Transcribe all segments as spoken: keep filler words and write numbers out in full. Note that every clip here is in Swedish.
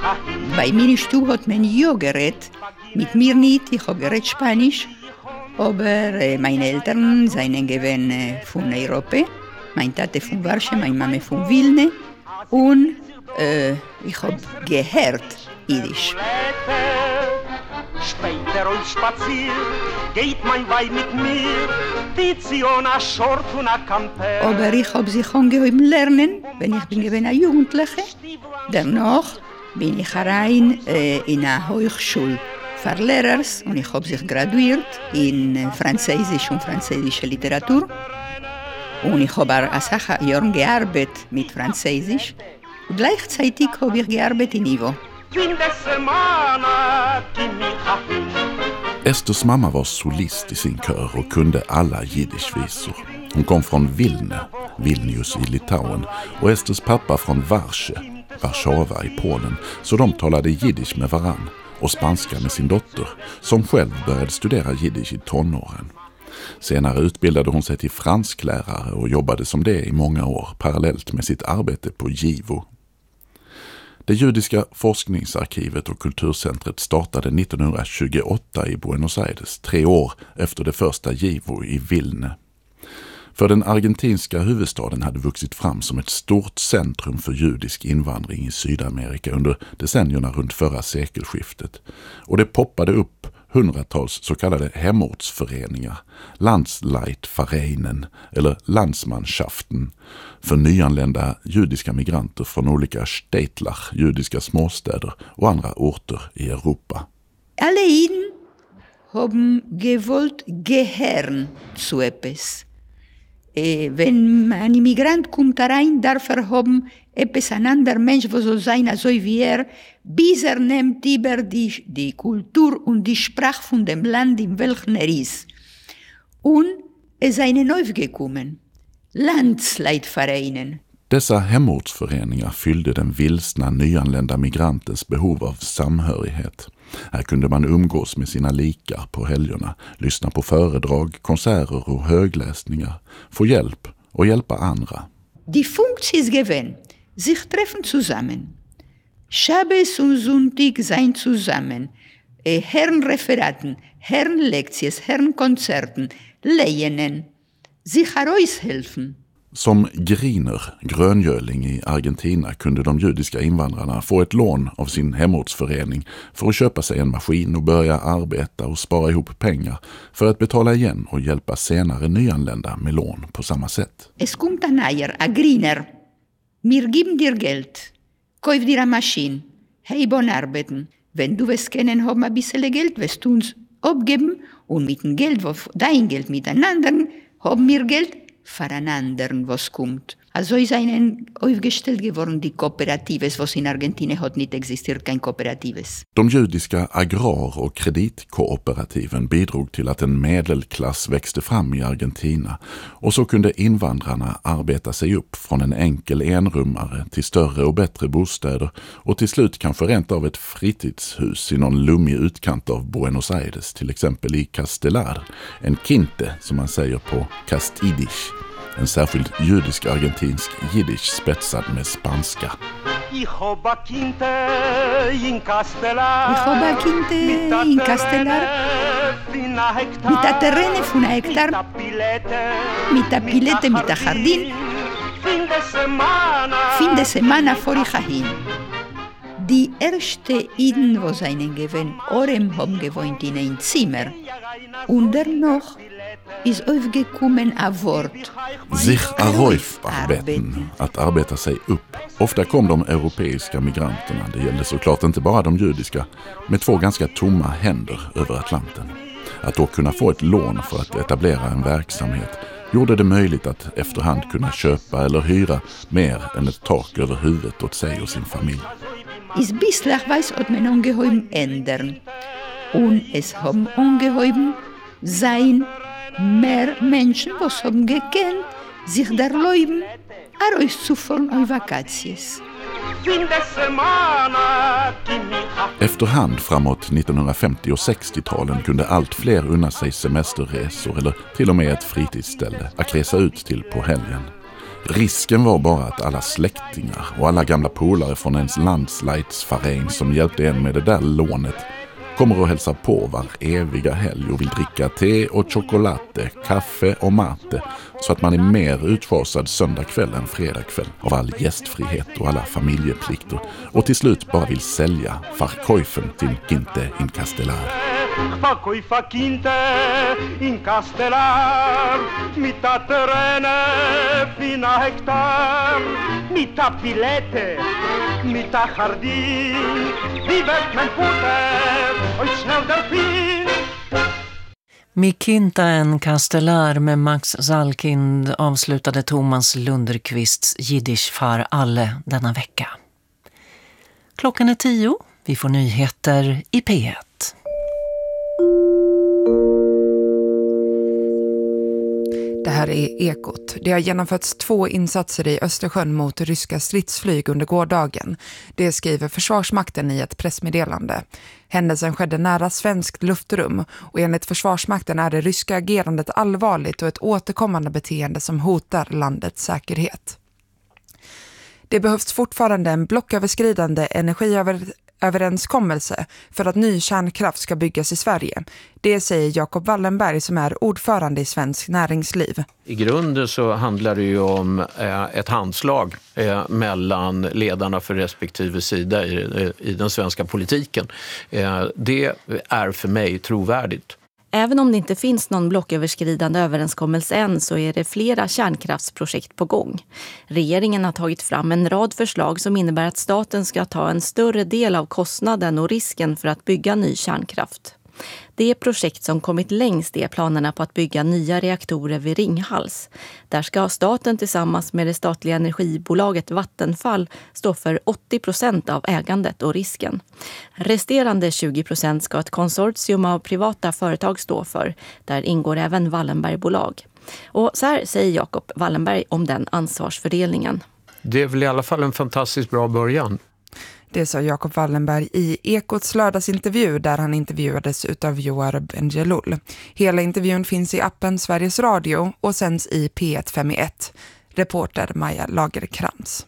Bei mir in Stube hat man ja geredet, mit mir nicht, ich habe geredet Spanisch, aber äh, meine Eltern seien gewesen äh, von Europa, meine Tate von Warschau, meine Mama von Wilne und äh, ich habe gehört Jiddisch. Später und spazier, geht mein Weib mit mir, die Ziona Schort und a Kamper. Aber ich habe sich angehoben lernen, wenn ich bin gewesen ein Jugendliche. Danach bin ich rein äh, in eine Hochschule für Lehrer und ich habe sich graduiert in äh, Französisch und französische Literatur. Und ich habe auch ein Jahr gearbeitet mit Französisch. Und gleichzeitig habe ich gearbeitet in Ivo. Esters mamma var solist i sin kör och kunde alla jiddischvisor. Hon kom från Vilne, Vilnius i Litauen, och Esters pappa från Warschau, Warszawa i Polen, så de talade jiddisch med varann och spanska med sin dotter, som själv började studera jiddisch i tonåren. Senare utbildade hon sig till fransklärare och jobbade som det i många år parallellt med sitt arbete på Givo. Det judiska forskningsarkivet och kulturcentret startade nittonhundratjugoåtta i Buenos Aires, tre år efter det första Givo i Vilne. För den argentinska huvudstaden hade vuxit fram som ett stort centrum för judisk invandring i Sydamerika under decennierna runt förra sekelskiftet. Och det poppade upp hundratals så kallade hemortsföreningar, Landsleitvereinen eller Landsmannschaften, för nyanlända judiska migranter från olika städlar, judiska småstäder och andra orter i Europa. Alle Jiden haben gewollt gehören zu etwas. Eh, wenn ein Immigrant kommt rein, darf er haben etwas ein anderer Mensch, der soll sein, so wie er, bis er nimmt über die, die Kultur und die Sprache von dem Land, in welchem er ist. Und es seien aufgekommen, Landsleitvereinen. Dessa hemortsföreningar fyllde den vilsna nyanlända migrantens behov av samhörighet. Här kunde man umgås med sina likar på helgerna, lyssna på föredrag, konserter och högläsningar, få hjälp och hjälpa andra. Die Funktion ist gewesen, sich treffen zusammen. Shabbos und Sonntag sein zusammen. Eh, Herrenreferaten, Herrenlektions, Herrenkonzerten, Lehnen, sich heraushelfen. Som griner, gröngöling i Argentina, kunde de judiska invandrarna få ett lån av sin hemortsförening för att köpa sig en maskin och börja arbeta och spara ihop pengar för att betala igen och hjälpa senare nyanlända med lån på samma sätt. Es kommt ein Eier, ein Griner. Wir geben dir Geld. Kauf dir eine Maschine. Hey, bon arbeiten. Wenn du es kennen, haben ein bisschen Geld, wirst du uns abgeben und mit dem Geld, dein Geld miteinander, haben wir Geld voreinander, was kommt. Also ist einen aufgestellt geworden, die Kooperatives, was in Argentinien hat nicht existiert, kein Kooperatives. De judiska agrar- och kreditkooperativen bidrog till att en medelklass växte fram i Argentina, och så kunde invandrarna arbeta sig upp från en enkel enrummare till större och bättre bostäder och till slut kanske rent av ett fritidshus i någon lummig utkant av Buenos Aires, till exempel i Castelar, en quinte som man säger på Castidisch. En särskild judisk-argentinsk jiddisch spetsad med spanska. Ich habe Kinte in Castelar. Ich habe Kinte in Castelar. Mit der Terrene von einem Hektar. Mit der Pilette, mit der Jardin. Fin de semana vor ich hin. Die erste Iden, wo seinen gewinn, Orem haben gewohnt in ein Zimmer. Und danach ist aufgekommen ein Wort. Sich arbeiten, att arbeta sig upp. Ofta kom de europeiska migranterna, det gällde såklart inte bara de judiska, med två ganska tomma händer över Atlanten. Att då kunna få ett lån för att etablera en verksamhet gjorde det möjligt att efterhand kunna köpa eller hyra mer än ett tak över huvudet åt sig och sin familj. Is bislang weiß hat man ungeheuben ändern. Und es haben ungeheuben sein mehr Menschen, was haben gekannt, sich der Leuben herauszufahren auf Vakations. Efterhand framåt nittonhundrafemtio- och sextio-talen kunde allt fler unna sig semesterresor eller till och med ett fritidsställe att resa ut till på helgen. Risken var bara att alla släktingar och alla gamla polare från ens landsleitsverein som hjälpte en med det där lånet kommer att hälsa på var eviga helg och vill dricka te och chokolate, kaffe och mate så att man är mer utfasad söndag kväll än fredag kväll av all gästfrihet och alla familjeplikter och till slut bara vill sälja Farkoifen till Quinte in Castellar. Farkoifa Quinte in Castellar, mitta terrene, fina hektar, mitta pilete, mitta jardin, vivet men puter, och snäll delfin. Mi Quinta in Castellar med Max Zalkind avslutade Thomas Lunderqvists Jiddisch för alle denna vecka. Klockan är tio, vi får nyheter i P ett. Det här är Ekot. Det har genomförts två insatser i Östersjön mot ryska stridsflyg under gårdagen. Det skriver Försvarsmakten i ett pressmeddelande. Händelsen skedde nära svenskt luftrum och enligt Försvarsmakten är det ryska agerandet allvarligt och ett återkommande beteende som hotar landets säkerhet. Det behövs fortfarande en blocköverskridande energiöverenskommelse för att ny kärnkraft ska byggas i Sverige. Det säger Jakob Wallenberg som är ordförande i Svensk Näringsliv. I grunden så handlar det ju om ett handslag mellan ledarna för respektive sida i den svenska politiken. Det är för mig trovärdigt. Även om det inte finns någon blocköverskridande överenskommelse än så är det flera kärnkraftsprojekt på gång. Regeringen har tagit fram en rad förslag som innebär att staten ska ta en större del av kostnaden och risken för att bygga ny kärnkraft. Det projekt som kommit längst är planerna på att bygga nya reaktorer vid Ringhals. Där ska staten tillsammans med det statliga energibolaget Vattenfall stå för åttio procent av ägandet och risken. Resterande tjugo procent ska ett konsortium av privata företag stå för. Där ingår även Wallenbergbolag. Och så här säger Jakob Wallenberg om den ansvarsfördelningen. Det är väl i alla fall en fantastiskt bra början. Det sa Jakob Wallenberg i Ekots lördagsintervju där han intervjuades utav Joar Bendjelloul. Hela intervjun finns i appen Sveriges Radio och sänds i P ett fem ett. Reporter Maja Lagerkrans.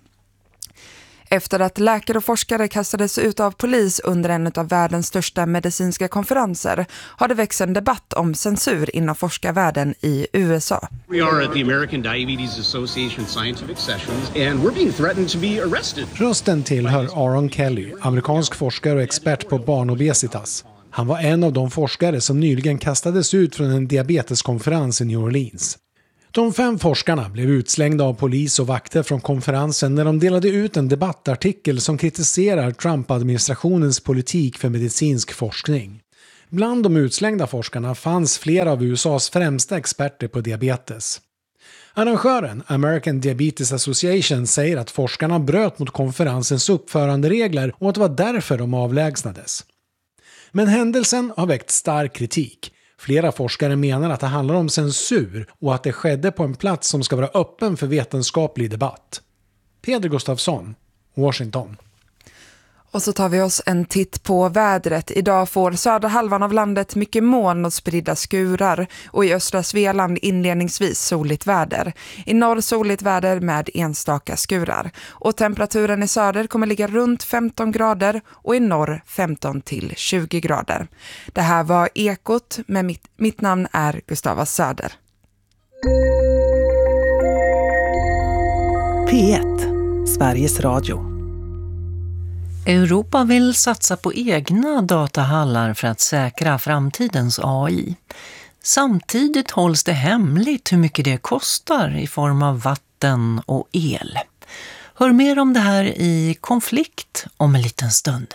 Efter att läkare och forskare kastades ut av polis under en av världens största medicinska konferenser har det växt en debatt om censur inom forskarvärlden i U S A. We are at the American Diabetes Association Scientific Sessions and we're being threatened to be arrested. Rösten tillhör Aaron Kelly, amerikansk forskare och expert på barnobesitas. Han var en av de forskare som nyligen kastades ut från en diabeteskonferens i New Orleans. De fem forskarna blev utslängda av polis och vakter från konferensen när de delade ut en debattartikel som kritiserar Trump-administrationens politik för medicinsk forskning. Bland de utslängda forskarna fanns flera av U S A:s främsta experter på diabetes. Arrangören American Diabetes Association säger att forskarna bröt mot konferensens uppföranderegler och att det var därför de avlägsnades. Men händelsen har väckt stark kritik. Flera forskare menar att det handlar om censur och att det skedde på en plats som ska vara öppen för vetenskaplig debatt. Peder Gustafsson, Washington. Och så tar vi oss en titt på vädret. Idag får södra halvan av landet mycket moln och spridda skurar och i östra Svealand inledningsvis soligt väder. I norr soligt väder med enstaka skurar. Och temperaturen i söder kommer ligga runt femton grader och i norr femton till tjugo grader. Det här var Ekot, med mitt, mitt namn är Gustava Söder. P ett, Sveriges Radio. Europa vill satsa på egna datahallar för att säkra framtidens A I. Samtidigt hålls det hemligt hur mycket det kostar i form av vatten och el. Hör mer om det här i Konflikt om en liten stund.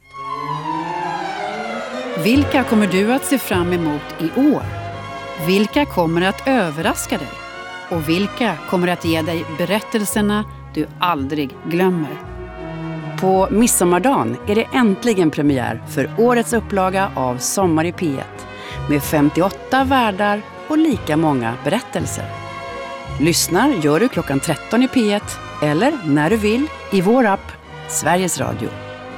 Vilka kommer du att se fram emot i år? Vilka kommer att överraska dig? Och vilka kommer att ge dig berättelserna du aldrig glömmer? På midsommardagen är det äntligen premiär för årets upplaga av Sommar i P ett med femtioåtta värdar och lika många berättelser. Lyssnar gör du klockan tretton i P ett eller när du vill i vår app Sveriges Radio.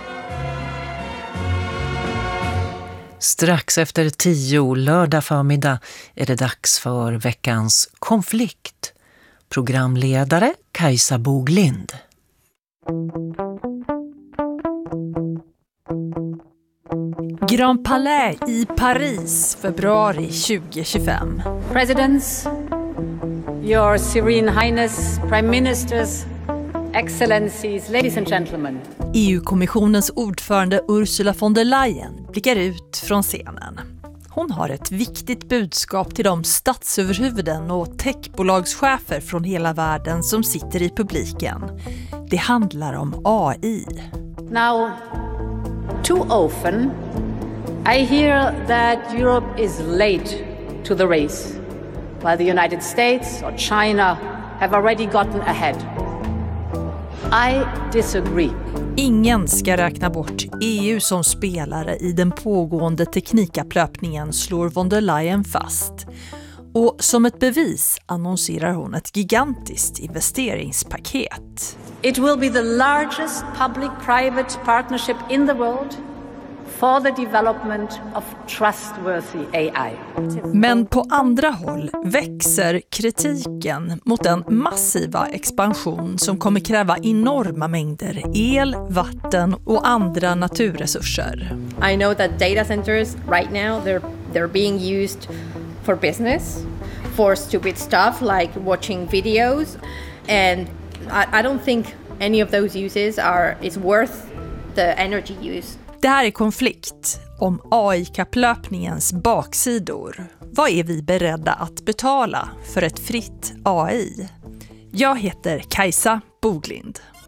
Strax efter tio lördag förmiddag är det dags för veckans Konflikt. Programledare Kajsa Boglind. Grand Palais i Paris, februari tjugo tjugofem. Presidents, Your Serene Highness, Prime Ministers, Excellencies, ladies and gentlemen. E U-kommissionens ordförande Ursula von der Leyen blickar ut från scenen. Hon har ett viktigt budskap till de statsöverhuvuden och techbolagschefer från hela världen som sitter i publiken. Det handlar om A I. Now, too often, I hear that Europe is late to the race, while the United States or China have already gotten ahead. I disagree. Ingen ska räkna bort E U som spelare i den pågående teknikapplöpningen, slår von der Leyen fast. Och som ett bevis annonserar hon ett gigantiskt investeringspaket. It will be the largest public-private partnership in the world for the development of trustworthy A I. Men på andra håll växer kritiken mot den massiva expansion som kommer kräva enorma mängder el, vatten och andra naturresurser. I know that data centers right now they're they're being used for business, for stupid stuff like watching videos, and I, I don't think any of those uses are is worth the energy use. Det här är konflikt om A I-kapplöpningens baksidor. Vad är vi beredda att betala för ett fritt A I? Jag heter Kajsa Boglind.